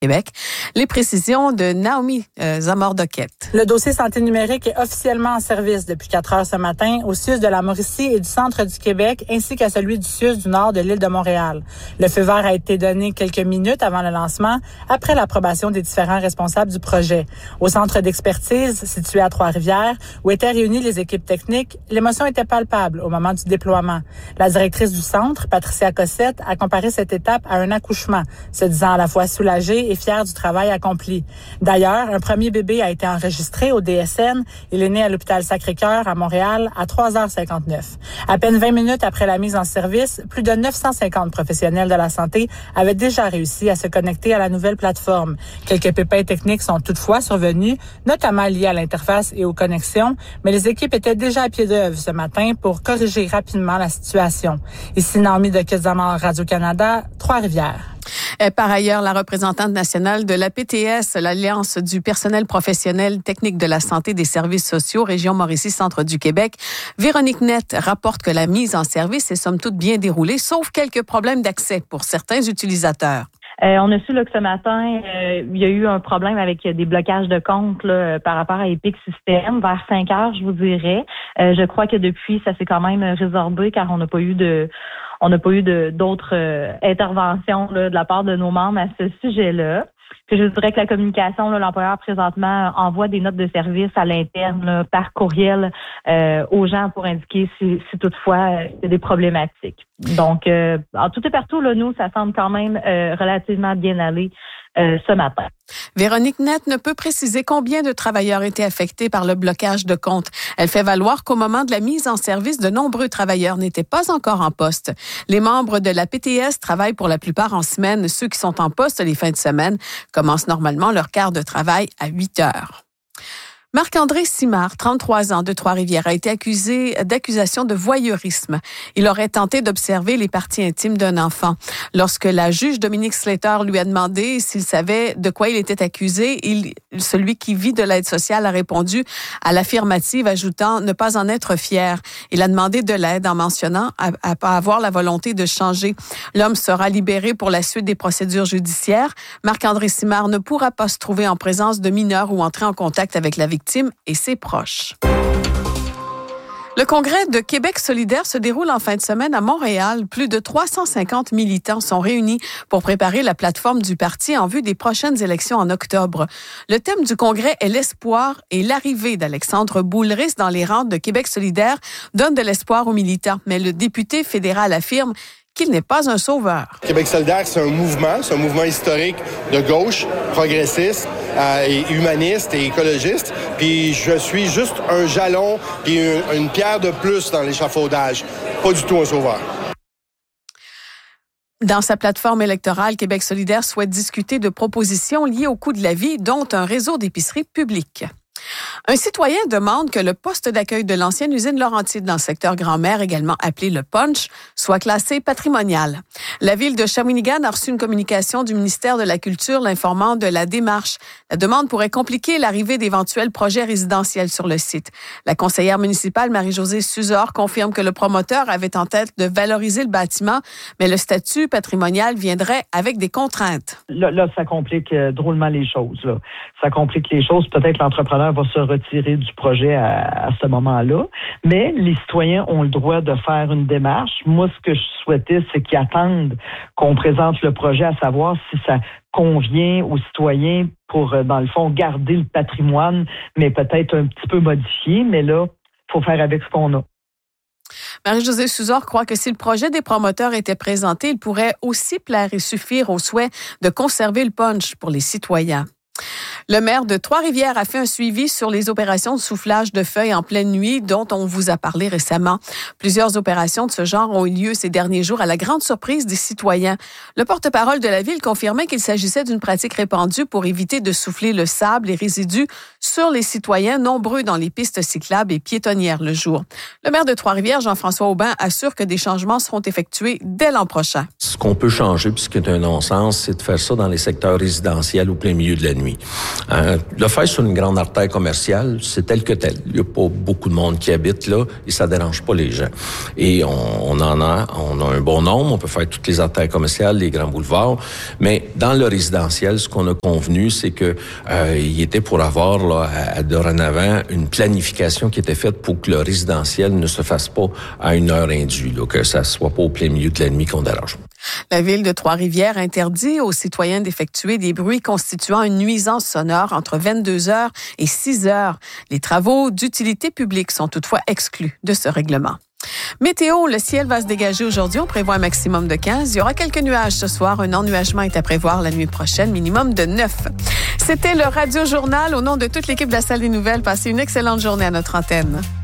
Québec. Les précisions de Naomi Zamor-Doquette. Le dossier santé numérique est officiellement en service depuis 4 heures ce matin au CIUS de la Mauricie et du centre du Québec, ainsi qu'à celui du CIUS du nord de l'île de Montréal. Le feu vert a été donné quelques minutes avant le lancement, après l'approbation des différents responsables du projet. Au centre d'expertise, situé à Trois-Rivières, où étaient réunies les équipes techniques, l'émotion était palpable au moment du déploiement. La directrice du centre, Patricia Cossette, a comparé cette étape à un accouchement, se disant à la fois soulagée et fière du travail accompli. D'ailleurs, un premier bébé a été enregistré au DSN. Il est né à l'hôpital Sacré-Cœur à Montréal à 3h59. À peine 20 minutes après la mise en service, plus de 950 professionnels de la santé avaient déjà réussi à se connecter à la nouvelle plateforme. Quelques pépins techniques sont toutefois survenus, notamment liés à l'interface et aux connexions, mais les équipes étaient déjà à pied d'œuvre ce matin pour corriger rapidement la situation. Ici Naomi Doquette, Radio-Canada, Trois-Rivières. Par ailleurs, la représentante nationale de l'APTS, l'Alliance du personnel professionnel technique de la santé des services sociaux, région Mauricie-Centre du Québec, Véronique Nett, rapporte que la mise en service est somme toute bien déroulée, sauf quelques problèmes d'accès pour certains utilisateurs. On a su là, que ce matin, il y a eu un problème avec des blocages de comptes là, par rapport à Epic System vers 5 heures, je vous dirais. Je crois que depuis, ça s'est quand même résorbé car on n'a pas eu d'autres interventions là, de la part de nos membres à ce sujet-là. Puis je dirais que la communication, là, l'employeur présentement envoie des notes de service à l'interne là, par courriel aux gens pour indiquer si toutefois il y a des problématiques. Donc, en tout et partout, là, nous, ça semble quand même relativement bien aller ce matin. Véronique Nett ne peut préciser combien de travailleurs étaient affectés par le blocage de compte. Elle fait valoir qu'au moment de la mise en service, de nombreux travailleurs n'étaient pas encore en poste. Les membres de la PTS travaillent pour la plupart en semaine. Ceux qui sont en poste les fins de semaine commencent normalement leur quart de travail à 8 heures. Marc-André Simard, 33 ans, de Trois-Rivières, a été accusé d'accusation de voyeurisme. Il aurait tenté d'observer les parties intimes d'un enfant. Lorsque la juge Dominique Slater lui a demandé s'il savait de quoi il était accusé, celui qui vit de l'aide sociale a répondu à l'affirmative, ajoutant ne pas en être fier. Il a demandé de l'aide en mentionnant à pas avoir la volonté de changer. L'homme sera libéré pour la suite des procédures judiciaires. Marc-André Simard ne pourra pas se trouver en présence de mineurs ou entrer en contact avec la victime et ses proches. Le congrès de Québec solidaire se déroule en fin de semaine à Montréal. Plus de 350 militants sont réunis pour préparer la plateforme du parti en vue des prochaines élections en octobre. Le thème du congrès est l'espoir et l'arrivée d'Alexandre Boulris dans les rangs de Québec solidaire donne de l'espoir aux militants. Mais le député fédéral affirme qu'il n'est pas un sauveur. Québec solidaire, c'est un mouvement historique de gauche, progressiste, et humaniste et écologiste. Puis je suis juste un jalon puis une pierre de plus dans l'échafaudage. Pas du tout un sauveur. Dans sa plateforme électorale, Québec solidaire souhaite discuter de propositions liées au coût de la vie, dont un réseau d'épiceries publiques. Un citoyen demande que le poste d'accueil de l'ancienne usine Laurentide dans le secteur Grand-Mère, également appelé le Punch, soit classé patrimonial. La ville de Shawinigan a reçu une communication du ministère de la Culture l'informant de la démarche. La demande pourrait compliquer l'arrivée d'éventuels projets résidentiels sur le site. La conseillère municipale Marie-Josée Suzor confirme que le promoteur avait en tête de valoriser le bâtiment, mais le statut patrimonial viendrait avec des contraintes. Là, ça complique drôlement les choses. Là. Ça complique les choses. Peut-être l'entrepreneur va se retirer du projet à ce moment-là. Mais les citoyens ont le droit de faire une démarche. Moi, ce que je souhaitais, c'est qu'ils attendent qu'on présente le projet, à savoir si ça convient aux citoyens pour, dans le fond, garder le patrimoine, mais peut-être un petit peu modifié. Mais là, il faut faire avec ce qu'on a. Marie-Josée Suzor croit que si le projet des promoteurs était présenté, il pourrait aussi plaire et suffire au souhait de conserver le punch pour les citoyens. Le maire de Trois-Rivières a fait un suivi sur les opérations de soufflage de feuilles en pleine nuit dont on vous a parlé récemment. Plusieurs opérations de ce genre ont eu lieu ces derniers jours à la grande surprise des citoyens. Le porte-parole de la ville confirmait qu'il s'agissait d'une pratique répandue pour éviter de souffler le sable et résidus sur les citoyens nombreux dans les pistes cyclables et piétonnières le jour. Le maire de Trois-Rivières, Jean-François Aubin, assure que des changements seront effectués dès l'an prochain. Ce qu'on peut changer, puis ce qui est un non-sens, c'est de faire ça dans les secteurs résidentiels au plein milieu de la nuit. Le faire sur une grande artère commerciale, c'est tel que tel. Il n'y a pas beaucoup de monde qui habite là et ça dérange pas les gens. Et on a un bon nombre. On peut faire toutes les artères commerciales, les grands boulevards. Mais dans le résidentiel, ce qu'on a convenu, c'est que il était pour avoir là, dorénavant une planification qui était faite pour que le résidentiel ne se fasse pas à une heure indue, là, que ça soit pas au plein milieu de la nuit qu'on dérange. La ville de Trois-Rivières interdit aux citoyens d'effectuer des bruits constituant une nuisance sonore entre 22h et 6h. Les travaux d'utilité publique sont toutefois exclus de ce règlement. Météo, le ciel va se dégager aujourd'hui. On prévoit un maximum de 15. Il y aura quelques nuages ce soir. Un ennuagement est à prévoir la nuit prochaine, minimum de 9. C'était le Radio Journal. Au nom de toute l'équipe de la Salle des Nouvelles, passez une excellente journée à notre antenne.